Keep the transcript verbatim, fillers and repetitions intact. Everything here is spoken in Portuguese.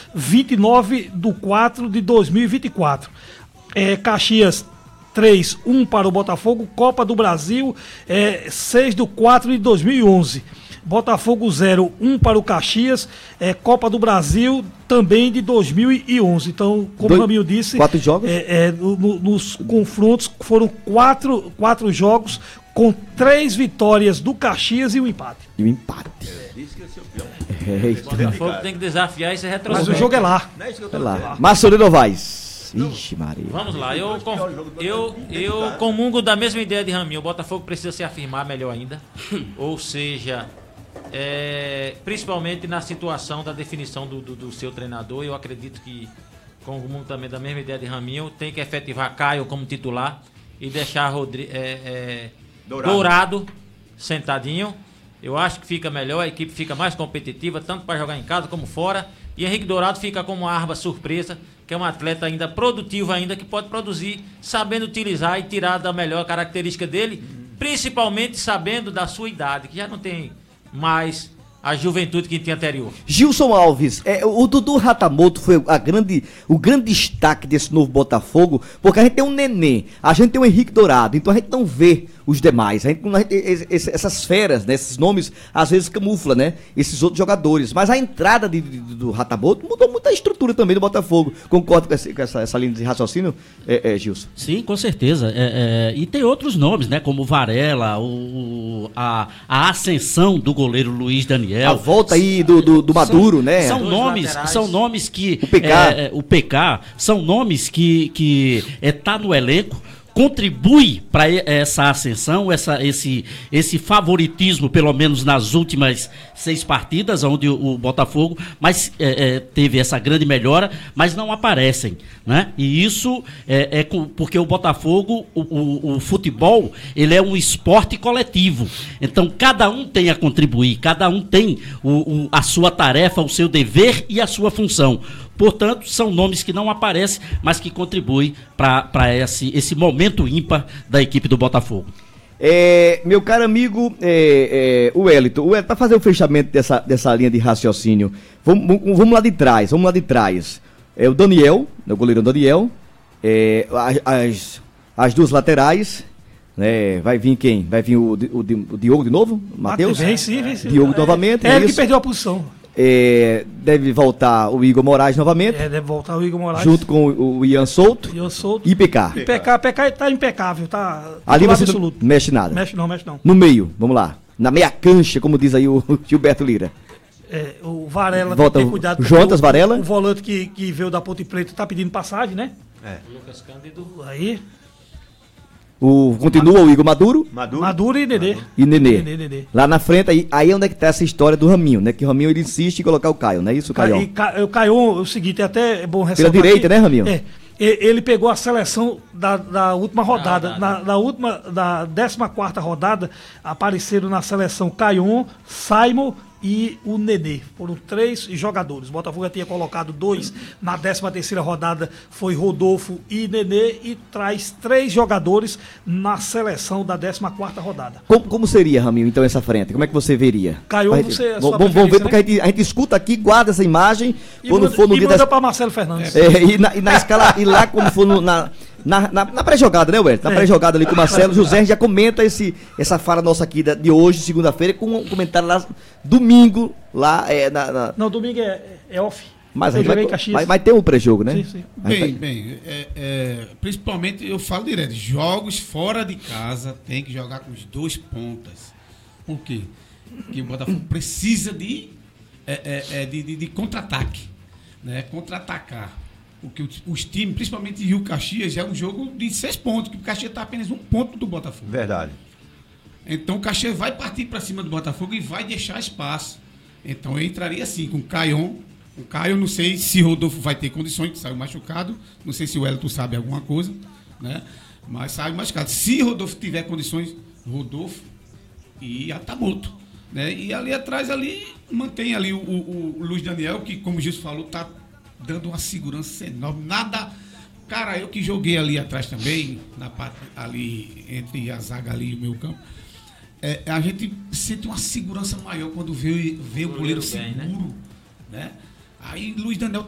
vinte e nove de quatro de dois mil e vinte e quatro. É, Caxias três, um para o Botafogo. Copa do Brasil, é, seis de quatro de dois mil e onze. Botafogo zero, um para o Caxias. É, Copa do Brasil também de dois mil e onze. Então, como Dois, o Ramil disse, quatro jogos? É, é, no, no, nos confrontos foram quatro, quatro jogos com três vitórias do Caxias e um empate. E um empate. É, O Botafogo tem que desafiar esse Mas retrocesso. o jogo é lá. é lá. Marcelo Novaes. Ixi, Maria. Vamos lá, eu, com, eu, eu comungo da mesma ideia de Raminho. O Botafogo precisa se afirmar melhor ainda. Ou seja, é, principalmente na situação da definição do, do, do seu treinador. Eu acredito que, comungo também da mesma ideia de Raminho, tem que efetivar Caio como titular e deixar Rodri, é, é, Dourado. Dourado sentadinho. Eu acho que fica melhor, a equipe fica mais competitiva, tanto para jogar em casa como fora. E Henrique Dourado fica como uma arma surpresa, que é um atleta ainda produtivo ainda, que pode produzir, sabendo utilizar e tirar da melhor característica dele, principalmente sabendo da sua idade, que já não tem mais a juventude que tinha anterior. Gilson Alves, é, o Dudu Ratamoto foi a grande, o grande destaque desse novo Botafogo, porque a gente tem um Nenê, a gente tem um Henrique Dourado, então a gente não vê os demais, a gente, a gente, essas feras, né, esses nomes, às vezes camufla, né, esses outros jogadores, mas a entrada de, de, do Ratamoto mudou muito a estrutura também do Botafogo. Concorda com, esse, com essa, essa linha de raciocínio, é, é, Gilson? Sim, com certeza, é, é, e tem outros nomes, né, como Varela, o, a, a ascensão do goleiro Luiz Daniel. A volta aí do, do, do Maduro, são, né? São nomes, são nomes que... O P K. É, o P K, são nomes que, que é, tá no elenco, contribui para essa ascensão, essa, esse, esse favoritismo, pelo menos nas últimas seis partidas, onde o, o Botafogo mas, é, é, teve essa grande melhora, mas não aparecem, né? E isso é, é com, porque o Botafogo, o, o, o futebol, ele é um esporte coletivo. Então, cada um tem a contribuir, cada um tem o, o, a sua tarefa, o seu dever e a sua função. Portanto, são nomes que não aparecem, mas que contribuem para esse, esse momento ímpar da equipe do Botafogo. É, meu caro amigo, é, é, o Wellington, o Wellington, para fazer o fechamento dessa, dessa linha de raciocínio, vamos, vamos lá de trás, vamos lá de trás. É, o Daniel, o goleiro Daniel, é, as, as duas laterais, né, vai vir quem? Vai vir o, o, o Diogo de novo? Matheus? Vem sim, vem sim. Diogo novamente. É, é ele isso. que perdeu a posição. É, deve voltar o Igor Moraes novamente. É, deve voltar o Igor Moraes. Junto com o, o Ian Souto. Ian Souto. E P K. P K, P K tá impecável, tá. Ali você não mexe nada. Mexe não, mexe não. No meio, vamos lá. Na meia cancha, como diz aí o Gilberto Lira. É, o Varela volta tem que ter cuidado. Jonas o, Varela. O volante que, que veio da Ponte Preta tá pedindo passagem, né? É. Lucas Cândido. Aí. O, continua o Igor Maduro. Maduro, Maduro e Nenê. E Nenê. Nenê, Nenê. Lá na frente, aí, aí é onde é que tá essa história do Raminho, né? Que o Raminho ele insiste em colocar o Caio, não é isso, Caio? O Caio, é o seguinte, é até bom ressaltar. Pela direita, aqui, né, Raminho? É. Ele pegou a seleção da, da última rodada. Ah, na, na última, da décima quarta rodada, apareceram na seleção Caion, Simon e o Nenê. Foram três jogadores. O Botafogo já tinha colocado dois. Na décima terceira rodada foi Rodolfo e Nenê. E traz três jogadores na seleção da décima quarta rodada. Como, como seria, Raminho, então, essa frente? Como é que você veria? Caiu, Vai, você... Vamos, vamos ver, porque né? a, gente, a gente escuta aqui, guarda essa imagem. E quando manda, for no e dia manda das... para Marcelo Fernandes. É, e, na, e na escala, e lá quando for no, na... Na, na, na pré-jogada, né, Wellington? Na é. pré-jogada ali com o Marcelo, José já comenta esse, essa fala nossa aqui da, de hoje, segunda-feira, com um comentário lá, domingo, lá é, na, na... Não, domingo é, é off. Mas a gente vai, vai, vai ter um pré-jogo, né? Sim, sim. Bem, vai... bem, é, é, principalmente eu falo direto, jogos fora de casa tem que jogar com os dois pontas. Por quê? Porque o Botafogo precisa de, é, é, de, de, de contra-ataque, né? Contra-atacar. Porque os times, principalmente Rio Caxias, é um jogo de seis pontos, porque o Caxias está apenas um ponto do Botafogo. Verdade. Então o Caxias vai partir para cima do Botafogo e vai deixar espaço. Então eu entraria assim, com o Caion. O Caio, não sei se Rodolfo vai ter condições, que saiu machucado. Não sei se o Wellington sabe alguma coisa, né? Mas saiu machucado. Se Rodolfo tiver condições, Rodolfo e Atamoto, né? E ali atrás, ali, mantém ali o, o, o Luiz Daniel, que, como o Gilson falou, está dando uma segurança enorme. Nada... Cara, eu que joguei ali atrás também, na parte ali, entre a zaga ali e o meu campo, é, a gente sente uma segurança maior quando vê, vê o goleiro seguro, né? né? Aí Luiz Daniel